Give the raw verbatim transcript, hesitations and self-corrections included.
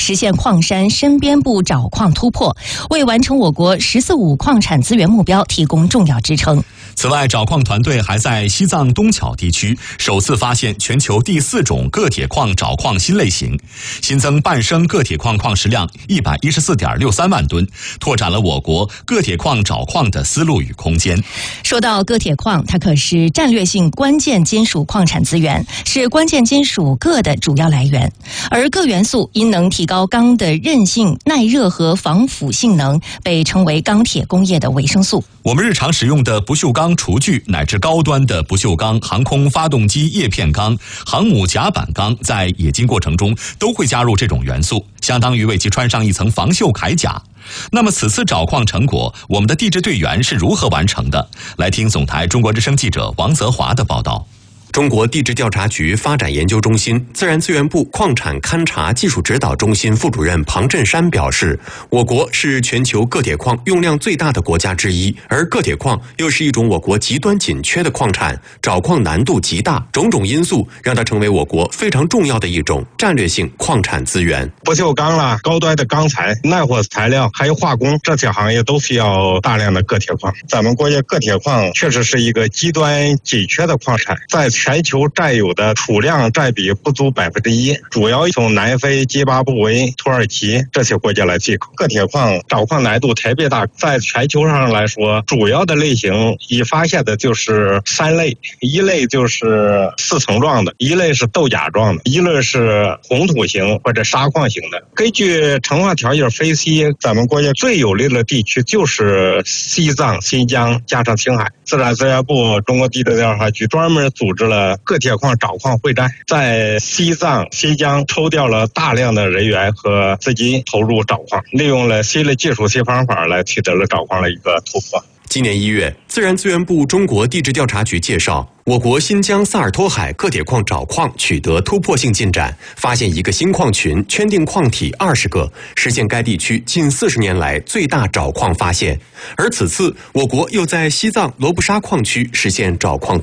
实现矿山深边部找矿突破，为完成我国“十四五”矿产资源目标提供重要支撑。 此外，找矿团队还在西藏东巧地区首次发现全球第四种铬铁矿找矿新类型，新增半升铬铁矿矿石量一百一十四点六三万吨，拓展了我国铬铁矿找矿的思路与空间。 说到铬铁矿，它可是战略性关键金属矿产资源，是关键金属铬的主要来源。而铬元素因能提高钢的韧性、耐热和防腐性能，被称为钢铁工业的维生素。 我们日常使用的不锈钢厨具乃至高端的不锈钢航空发动机叶片钢、航母甲板钢，在冶金过程中都会加入这种元素，相当于为其穿上一层防锈铠甲。那么此次找矿成果，我们的地质队员是如何完成的？来听总台中国之声记者王泽华的报道。 中国地质调查局发展研究中心自然资源部矿产勘察技术指导中心副主任庞振山表示，我国是全球铬铁矿用量最大的国家之一，而铬铁矿又是一种我国极端紧缺的矿产，找矿难度极大，种种因素让它成为我国非常重要的一种战略性矿产资源。 不锈钢啦、高端的钢材、耐火材料，还有化工，这些行业都需要大量的铬铁矿。咱们国家铬铁矿确实是一个极端紧缺的矿产，在全球占有的储量占比不足百分之一，主要从南非、津巴布韦、土耳其这些国家来进口。铬铁矿找矿难度特别大，在全球上来说，主要的类型已发现的就是三类，一类就是四层状的，一类是豆荚状的，一类是红土型或者砂矿型的。根据成化条件分析，咱们国家最有利的地区就是西藏、新疆加上青海。自然资源部、中国地质调查局专门组织了铬铁矿找矿会战，在西藏、新疆抽调了大量的人员和资金投入找矿，利用了新的技术、新方法来取得了找矿的一个突破。 今年一月，自然资源部中国地质调查局介绍，我国新疆萨尔托海铬铁矿找矿取得突破性进展，发现一个新矿群，圈定矿体二十个，实现该地区近四十年来最大找矿发现。而此次，我国又在西藏罗布沙矿区实现找矿